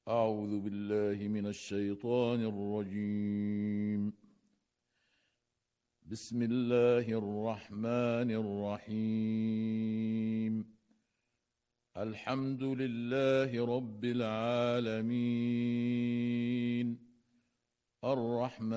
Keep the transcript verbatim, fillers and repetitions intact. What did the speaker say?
أعوذ بالله من الشيطان الرجيم. بسم الله الرحمن الرحيم. الحمد لله رب العالمين. الرحمن